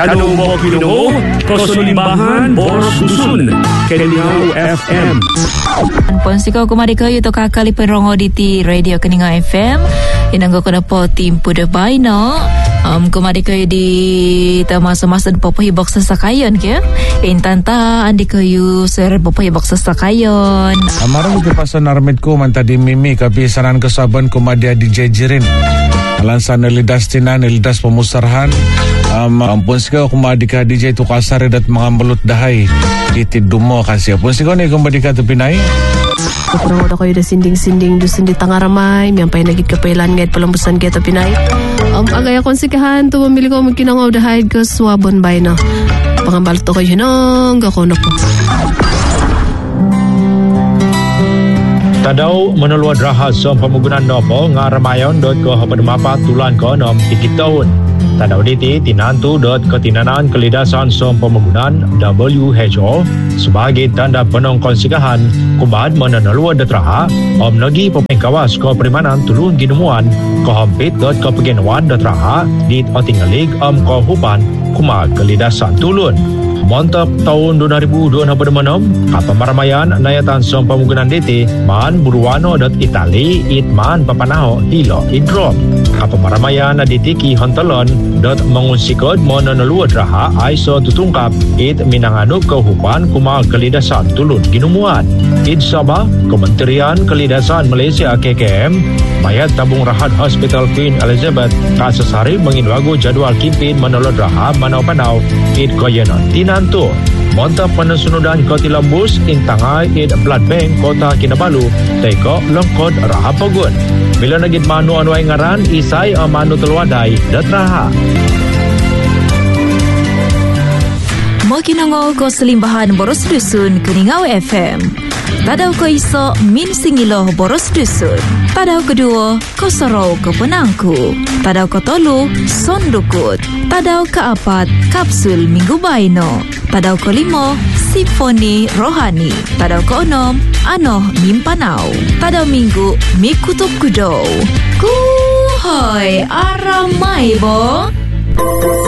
Tadong Bokino, Kosulimbahan, Boros Dusun, Keningau FM. Ponsiko kumarika yuto kakali perongo di radio Keningau FM. Inanggo kuna po tim pude baino. Kumarika di masa-masa popohi box sasakayon kya. Intanta andi kayu ser popohi box sasakayon. Amarang kepasan armit ko man tadi mimi kapisanan kesaban kumadia di jejerin. Alansan nilidas tinan, nilidas pemusarhan. Ampun sika kumadika DJ tu kasar dat mga melut dahay. Itid dumo kasi. Ampun sika ni kumadika tu pinay. Kurang ada kayo da sinding-sinding dusun di Tangaramay. Miyampay nagit kapailan ngayat palambusan kaya tu pinay. Agaya konsikahan tu memilih ko magkinangaw dahay ka swabon bay na. Pangambal to kayo hinang gakono po. Tadaw menuluad rahas som pemunggunan nopo ngaramayon ko hapadmapa tulan ko nom 3 tahun. Tadaw diti tinantu ketinanan kelidasan som pemunggunan WHO sebagai tanda penong konsikahan kubad menuluad raha om nagi pemengkawas ko perimanan tulun ginemuan ko hampit ko pegenuan raha di otingalig om ko hupan kuma kelidasan tulun. Montap tahun 2026 kapamaramayan nayatan som pemunggunan DT man buruano dot Itali itman papanaho hilo idrop kapamaramayan na ditiki hontalon dot mengunsikod mononaluad raha aiso tutungkap it minanganuk kehupan kuma kelidasan tulun ginumuan it Sabah Kementerian Kelidasan Malaysia KKM mayat tabung rahat Hospital Queen Elizabeth kasasari menginwagu jadwal kimpin menolod raha manau-panau it koyenon tinantu montap penasunudan koti lambus intangai it blood bank kota Kinabalu teko lengkod raha pogun bila nagit manu anuay ngaran isay manu telwadai dat raha. Makinangaw ko Selimbahan Boros Dusun Keningau FM. Tadaw ko iso min singilo Boros Dusun. Tadaw kedua ko Sorau ke Penangku. Tadaw ko tolu Sondukut. Tadaw keempat Kapsul Minggu Baino. Tadaw ko 5 Simfoni Rohani. Tadaw ko 6 Anoh Mimpanau. Tadaw Minggu Mikutup Kudo. Kuhoy aramay bo.